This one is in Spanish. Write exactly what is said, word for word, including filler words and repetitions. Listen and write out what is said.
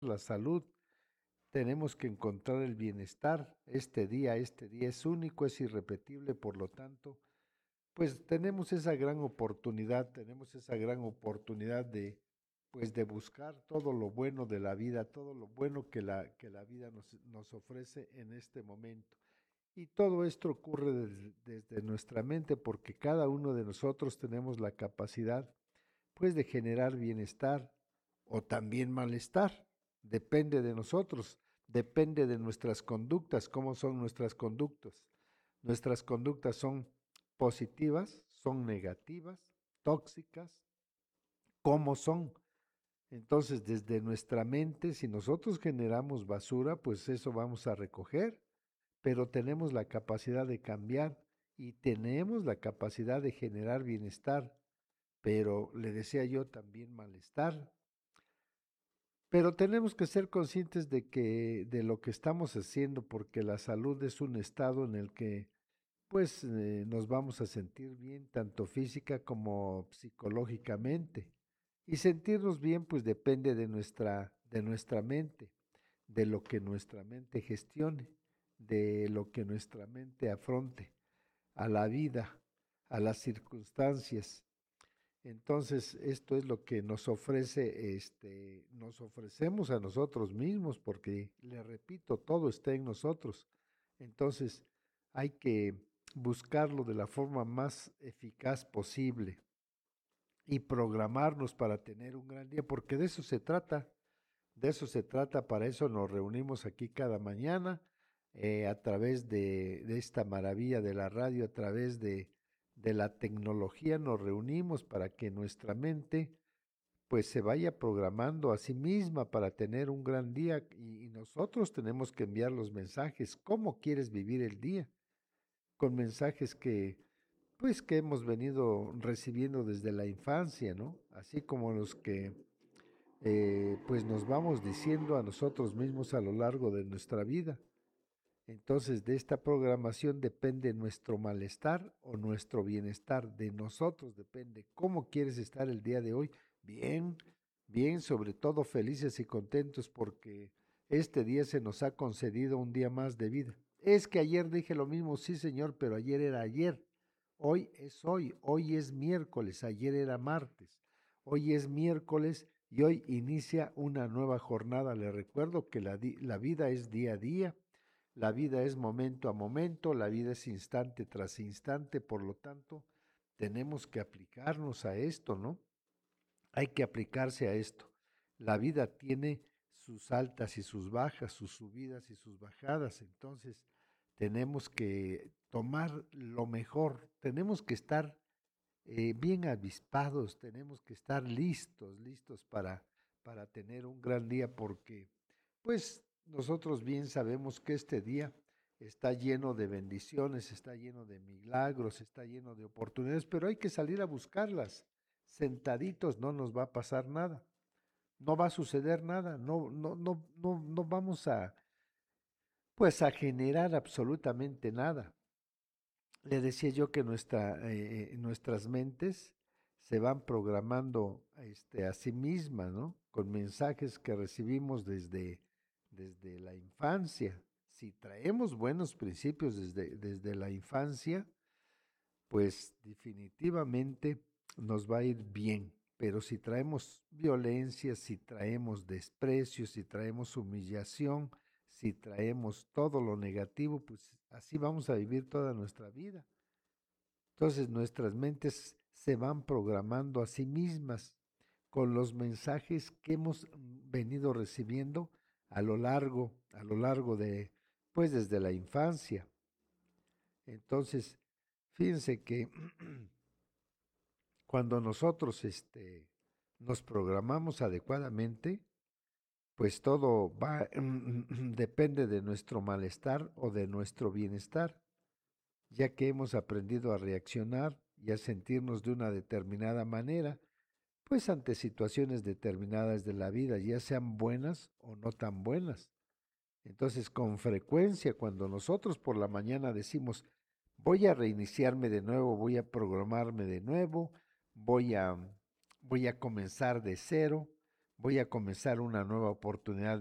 la salud, tenemos que encontrar el bienestar. Este día, este día es único, es irrepetible, por lo tanto, pues tenemos esa gran oportunidad, tenemos esa gran oportunidad de, pues de buscar todo lo bueno de la vida, todo lo bueno que la, que la vida nos, nos ofrece en este momento. Y todo esto ocurre desde, desde nuestra mente porque cada uno de nosotros tenemos la capacidad, pues, de generar bienestar o también malestar. Depende de nosotros, depende de nuestras conductas, cómo son nuestras conductas. Nuestras conductas son positivas, son negativas, tóxicas, cómo son. Entonces, desde nuestra mente, si nosotros generamos basura, pues eso vamos a recoger, pero tenemos la capacidad de cambiar y tenemos la capacidad de generar bienestar, pero le decía yo también malestar. Pero tenemos que ser conscientes de que de lo que estamos haciendo, porque la salud es un estado en el que pues eh, nos vamos a sentir bien tanto física como psicológicamente. Y sentirnos bien pues depende de nuestra de nuestra mente, de lo que nuestra mente gestione, de lo que nuestra mente afronte a la vida, a las circunstancias. Entonces, esto es lo que nos ofrece, este, nos ofrecemos a nosotros mismos, porque, le repito, todo está en nosotros. Entonces, hay que buscarlo de la forma más eficaz posible y programarnos para tener un gran día, porque de eso se trata, de eso se trata, para eso nos reunimos aquí cada mañana eh, a través de, de esta maravilla de la radio, a través de, de la tecnología, nos reunimos para que nuestra mente pues se vaya programando a sí misma para tener un gran día y, y nosotros tenemos que enviar los mensajes. ¿Cómo quieres vivir el día? Con mensajes que pues que hemos venido recibiendo desde la infancia, ¿no? Así como los que eh, pues nos vamos diciendo a nosotros mismos a lo largo de nuestra vida. Entonces, de esta programación depende nuestro malestar o nuestro bienestar. De nosotros depende cómo quieres estar el día de hoy. Bien, bien, sobre todo felices y contentos porque este día se nos ha concedido un día más de vida. Es que ayer dije lo mismo, sí señor, pero ayer era ayer. Hoy es hoy, hoy es miércoles, ayer era martes. Hoy es miércoles y hoy inicia una nueva jornada. Le recuerdo que la, la vida es día a día, la vida es momento a momento, la vida es instante tras instante, por lo tanto, tenemos que aplicarnos a esto, ¿no? Hay que aplicarse a esto. La vida tiene sus altas y sus bajas, sus subidas y sus bajadas, entonces tenemos que tomar lo mejor, tenemos que estar eh, bien avispados, tenemos que estar listos, listos para, para tener un gran día, porque pues nosotros bien sabemos que este día está lleno de bendiciones, está lleno de milagros, está lleno de oportunidades, pero hay que salir a buscarlas. Sentaditos no nos va a pasar nada, no va a suceder nada, no, no, no, no, no vamos a, pues a generar absolutamente nada. Le decía yo que nuestra, eh, nuestras mentes se van programando este, a sí mismas, ¿no? Con mensajes que recibimos desde, desde la infancia. Si traemos buenos principios desde, desde la infancia, pues definitivamente nos va a ir bien. Pero si traemos violencia, si traemos desprecio, si traemos humillación, si traemos todo lo negativo, pues así vamos a vivir toda nuestra vida. Entonces nuestras mentes se van programando a sí mismas con los mensajes que hemos venido recibiendo a lo largo, a lo largo de, pues desde la infancia. Entonces, fíjense que cuando nosotros este, nos programamos adecuadamente, pues todo va, depende de nuestro malestar o de nuestro bienestar, ya que hemos aprendido a reaccionar y a sentirnos de una determinada manera, pues ante situaciones determinadas de la vida, ya sean buenas o no tan buenas. Entonces, con frecuencia, cuando nosotros por la mañana decimos, voy a reiniciarme de nuevo, voy a programarme de nuevo, voy a, voy a comenzar de cero, voy a comenzar una nueva oportunidad